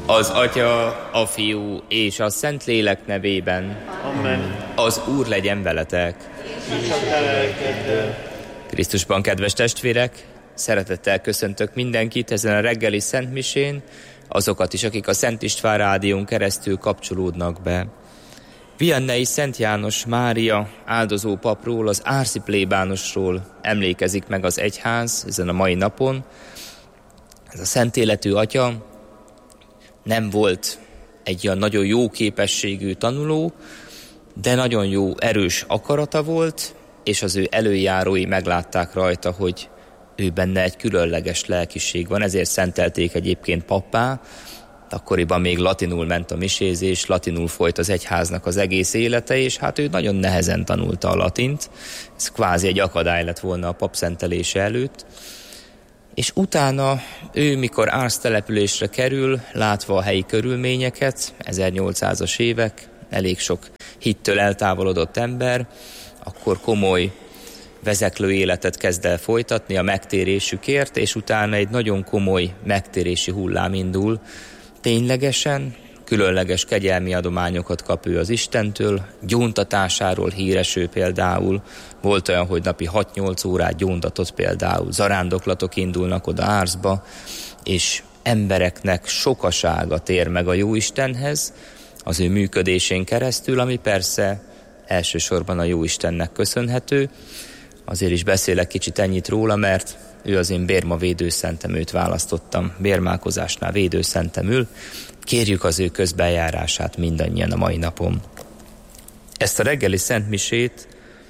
Az Atya, a Fiú és a Szentlélek nevében. Amen. Az Úr legyen veletek. Krisztusban, kedves testvérek, szeretettel köszöntök mindenkit ezen a reggeli szentmisén, azokat is, akik a Szent István Rádión keresztül kapcsolódnak be. Viannai Szent János Mária áldozó papról, az árszi plébánosról emlékezik meg az egyház ezen a mai napon. Ez a szent életű atya nem volt egy olyan nagyon jó képességű tanuló, de nagyon jó, erős akarata volt, és az ő előjárói meglátták rajta, hogy ő benne egy különleges lelkiség van, ezért szentelték egyébként pappá. Akkoriban még latinul ment a misézés, latinul folyt az egyháznak az egész élete, és hát ő nagyon nehezen tanulta a latint. Ez kvázi egy akadály lett volna a pap szentelése előtt. És utána ő, mikor Ars településre kerül, látva a helyi körülményeket, 1800-as évek, elég sok hittől eltávolodott ember, akkor komoly vezeklő életet kezd el folytatni a megtérésükért, és utána egy nagyon komoly megtérési hullám indul. Ténylegesen különleges kegyelmi adományokat kap ő az Istentől, gyóntatásáról híres ő például. Volt olyan, hogy napi 6-8 órát gyóntatott például. Zarándoklatok indulnak oda Arsba, és embereknek sokasága tér meg a Jóistenhez az ő működésén keresztül, ami persze elsősorban a Jóistennek köszönhető. Azért is beszélek kicsit ennyit róla, mert ő az én bérma védőszentem, őt választottam bérmálkozásnál védőszentemül. Kérjük az ő közbenjárását mindannyian a mai napon. Ezt a reggeli szentmisét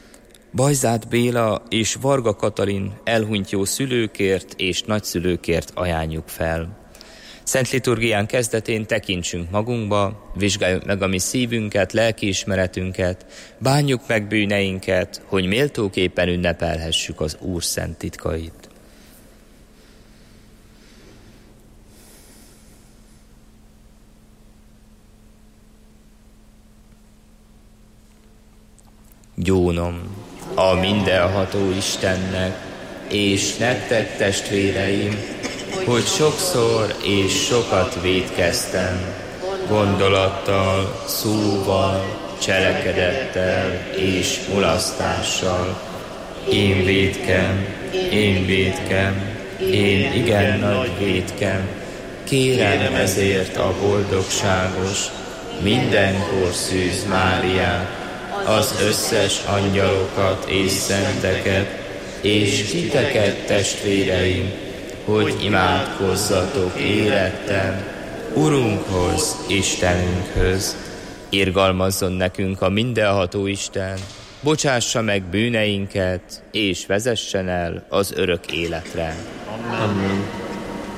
Bajzát Béla és Varga Katalin elhunyt szülőkért és nagyszülőkért ajánljuk fel. Szent liturgián kezdetén tekintsünk magunkba, vizsgáljuk meg a mi szívünket, lelkiismeretünket, bánjuk meg bűneinket, hogy méltóképpen ünnepelhessük az Úr szent titkait. Gyónom a mindenható Istennek, és nektek testvéreim, hogy sokszor és sokat vétkeztem, gondolattal, szóval, cselekedettel és mulasztással. Én vétkem, én igen nagy vétkem, kérem ezért a boldogságos, mindenkor szűz Máriát, az összes angyalokat és szenteket, és titeket, testvéreim, hogy imádkozzatok érettem Urunkhoz, Istenünkhöz. Irgalmazzon nekünk a mindenható Isten, bocsássa meg bűneinket, és vezessen el az örök életre. Amen.